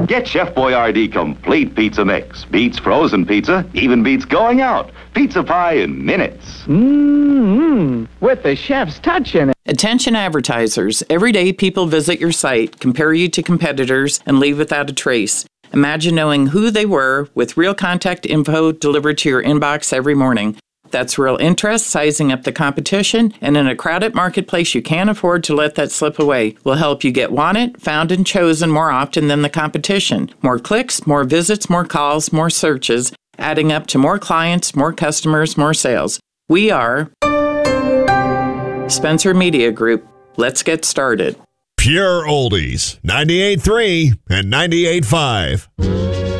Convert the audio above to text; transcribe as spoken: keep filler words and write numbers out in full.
Get Chef Boyardee Complete Pizza Mix. Beats frozen pizza, even beats going out. Pizza pie in minutes. Mmm, with the chef's touch in it. Attention advertisers. Every day people visit your site, compare you to competitors, and leave without a trace. Imagine knowing who they were with real contact info delivered to your inbox every morning. That's real interest, sizing up the competition, and in a crowded marketplace, you can't afford to let that slip away. We'll help you get wanted, found, and chosen more often than the competition. More clicks, more visits, more calls, more searches, adding up to more clients, more customers, more sales. We are Spencer Media Group. Let's get started. Pure Oldies, ninety-eight point three and ninety-eight point five.